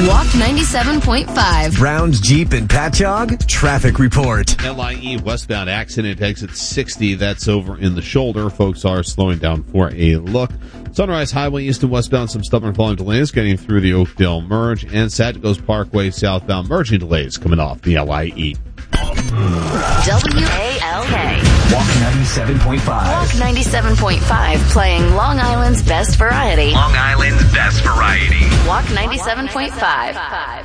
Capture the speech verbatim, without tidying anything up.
Walk ninety-seven point five. Browns, Jeep, and Patchogue. Traffic report. L I E westbound accident exit sixty. That's over in the shoulder. Folks are slowing down for a look. Sunrise Highway east and westbound, some stubborn volume delays getting through the Oakdale merge. And Sagicos Parkway southbound merging delays coming off the L I E. W A L K. Walk ninety-seven point five. Walk ninety-seven point five, playing Long Island's best variety. Long Island's best variety. Walk ninety-seven point five.